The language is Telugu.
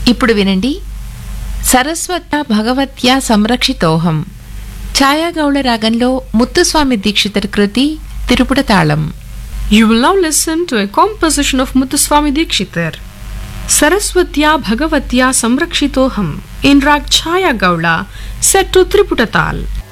ఇప్పుడు వినండి, సరస్వత్యా భగవత్యా సంరక్షితోహం ఛాయాగౌళ రాగంలో ముత్తుస్వామి దీక్షితర్ కృతి తిరుపుట తాళం. You will now listen to a composition of Muthuswami Dikshitar, Saraswatya Bhagavatya Samrakshitoham, in rag Chaya Gaula, set to Triputatal.